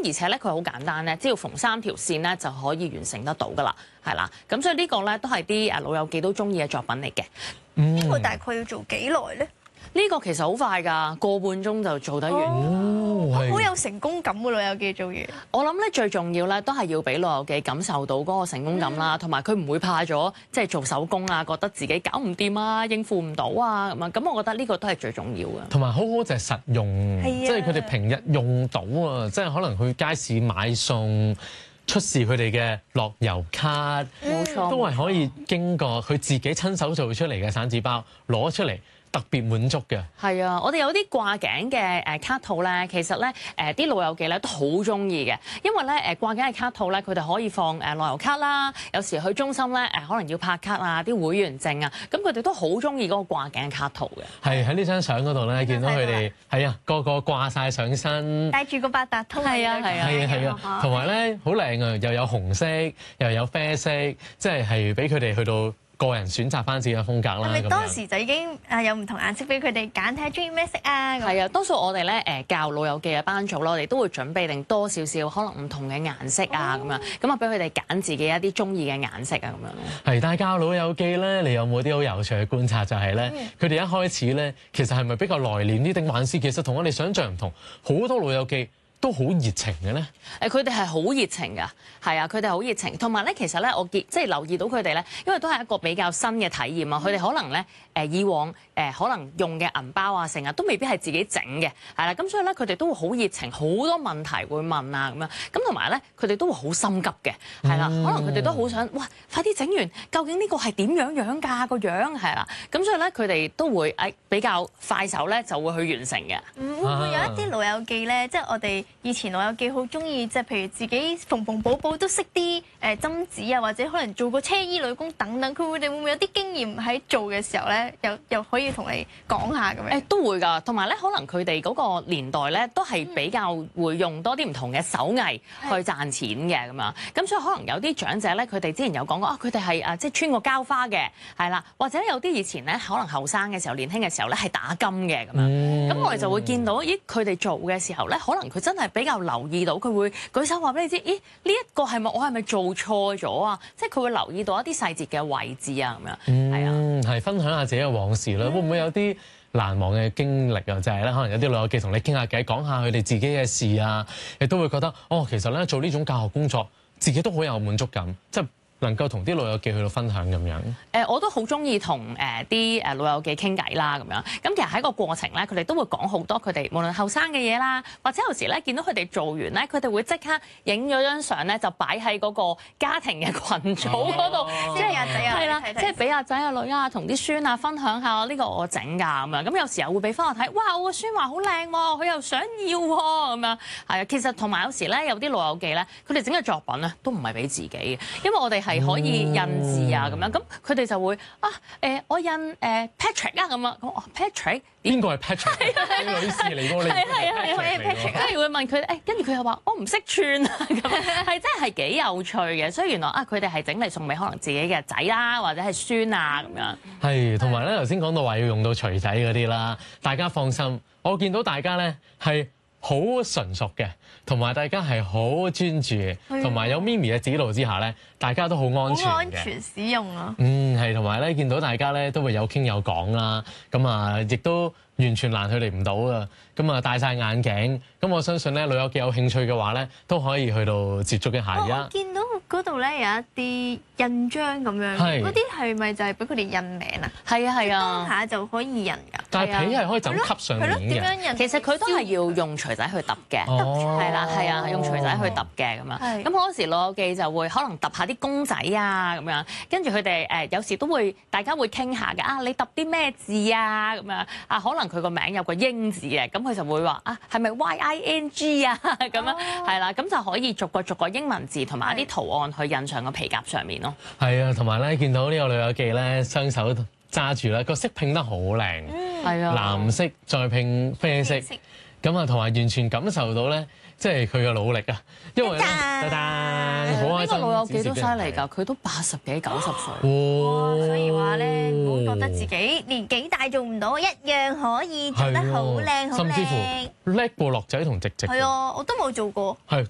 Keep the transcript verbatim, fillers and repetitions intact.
咁而且咧佢好簡單咧，只要縫三條線咧就可以完成得到噶啦，係啦。咁所以呢個咧都係啲誒老友記都中意嘅作品嚟嘅。 呢個大概要做幾耐咧？ 呢個其實好快㗎，個半鐘就做得完。 哦，好有成功感嘅老友記做完。 我諗咧最重要咧都係要俾老友記感受到嗰個成功感啦，同埋佢唔會怕咗即係做手工啊，覺得自己搞唔掂啊，應付唔到啊咁啊。咁我覺得呢個都係最重要嘅。 同埋好好就係實用，即係佢哋平日用到啊，即係可能去街市買餸。出示佢哋嘅樂悠卡， 冇錯， 都係可以經過佢自己親手做出嚟嘅散紙包攞出嚟，特別滿足嘅。 係啊，我哋有啲掛頸嘅誒卡套咧，其實咧誒啲老友記咧都好中意嘅，因為咧誒掛頸嘅卡套咧，佢哋可以放誒樂悠卡啦，有時去中心咧誒可能要拍卡啊，啲會員證啊，咁佢哋都好中意嗰個掛頸卡套嘅。 係喺呢張相嗰度咧，見到佢哋係啊，個個掛晒上身， 戴住個八達通， 係啊係啊係啊係啊，同埋咧好靚啊，又有紅色又有啡色，即係係俾佢哋去到個人選擇翻自己嘅風格啦。 係咪當時就已經誒有唔同顏色俾佢哋揀，睇下中意咩色啊？ 係啊，多數我哋咧誒教老友記嘅班組啦，我哋都會準備定多少少可能唔同嘅顏色啊咁樣，咁啊俾佢哋揀自己一啲中意嘅顏色啊咁樣咯。 係，但係教老友記咧，你有冇啲好有趣嘅觀察？就係咧，佢哋一開始咧，其實係咪比較內斂啲，定還是其實同我哋想象唔同？好多老友記都好熱情嘅咧。 誒，佢哋係好熱情㗎，係啊，佢哋好熱情。同埋咧，其實咧，我見即係留意到佢哋咧，因為都係一個比較新嘅體驗啊。佢哋可能咧誒以往誒可能用嘅銀包啊，成日都未必係自己整嘅，係啦。咁所以咧，佢哋都會好熱情，好多問題會問啊咁樣。咁同埋咧，佢哋都會好心急嘅，係啦。可能佢哋都好想哇，快啲整完，究竟呢個係點樣樣㗎個樣係啦。咁所以咧，佢哋都會誒比較快手咧，就會去完成嘅。 嗯，會唔會有一啲老友記咧？即係我哋以前老友記好中意，即係譬如自己縫縫補補都識啲誒針紙啊，或者可能做過車衣女工等等，佢會哋會唔會有啲經驗喺做嘅時候咧，又又可以同你講下咁樣？ 誒都會㗎，同埋咧，可能佢哋嗰個年代咧，都係比較會用多啲唔同嘅手藝去賺錢嘅咁樣。咁所以可能有啲長者咧，佢哋之前有講過啊，佢哋係誒即係穿過膠花嘅，係啦，或者有啲以前咧，可能後生嘅時候、年輕嘅時候咧係打金嘅咁樣。咁、嗯、我哋就會見到，咦，佢哋做嘅時候咧，可能佢真係比較留意到，佢會舉手話俾你知，咦，呢、這、一個係咪我係咪做錯咗啊？即係佢會留意到一啲細節嘅位置啊咁樣。係啊、 嗯，係分享下自己嘅往事啦，嗯、會唔會有啲難忘嘅經歷啊？就係咧，可能有啲老友記同你傾下偈，講下佢哋自己嘅事啊，亦都會覺得哦，其實咧做呢種教學工作，自己都好有滿足感，即係能夠同啲老友記去到分享咁樣。 誒，我都好中意同誒啲誒老友記傾偈啦咁樣。咁其實喺個過程咧，佢哋都會講好多佢哋無論後生嘅嘢啦，或者有時咧見到佢哋做完咧，佢哋會即刻影咗張相咧，就擺喺嗰個家庭嘅群組嗰度，即係阿仔啊，係啦，即係俾阿仔阿女啊，同啲孫啊分享下呢個我整㗎咁樣。咁有時候會俾翻我睇，哇！我個孫話好靚喎，佢又想要喎咁樣。係啊，其實同埋有時咧有啲老友記咧，佢哋整嘅作品咧都唔係俾自己嘅，因為我哋係可以印字啊咁樣。咁佢哋就會啊誒，我印誒 Patrick 啊咁啊，咁我 Patrick 邊個係 Patrick？係女士嚟㗎，你係係係係 Patrick，跟住會問佢誒，跟住佢又話我唔識串啊咁，係真係幾有趣嘅。所以原來啊，佢哋係整嚟送俾可能自己嘅仔啦，或者係孫啊咁樣。 係，同埋咧頭先講到話要用到錘仔嗰啲啦，大家放心，我見到大家咧係好純熟嘅，同埋大家係好專注嘅，同埋有咪咪嘅指導之下咧，大家都好安全嘅。 安全使用啊！ 嗯，係，同埋咧見到大家咧都會有傾有講啦，咁啊亦都完全攔佢哋唔到啊！咁啊戴晒眼鏡，咁我相信咧老友記有興趣嘅話咧，都可以去到接觸一下。而家我見到嗰度咧有一啲印章咁樣，嗰啲係咪就係俾佢哋印名啊？ 係啊係啊， 當下就可以印㗎。 但係皮係可以就咁吸上面嘅。 點樣印？ 其實佢都係要用錘仔去揼嘅，係啦係啊，用錘仔去揼嘅咁樣。咁好多時老友記就會可能揼下啲公仔啊咁樣，跟住佢哋誒有時都會大家會傾下嘅啊，你揼啲咩字啊咁樣啊？可能佢個名有個英字嘅，咁佢就會話啊係咪 Y I N G 啊咁樣係啦，咁就可以逐個逐個英文字同埋一啲圖案去印上個皮夾上面咯。 係啊，同埋咧見到呢個老友記咧雙手揸住咧個色拼得好靚，係啊，藍色再拼啡色，咁啊同埋完全感受到咧，即係佢嘅努力啊！因為咧，噠噠，好開心。呢個老友記都犀利㗎，佢都八十幾九十歲。 哇！所以話咧，唔好覺得自己年紀大做唔到，一樣可以做得好靚好靚。 甚至乎叻過樂仔同直直。 係啊，我都冇做過。 係。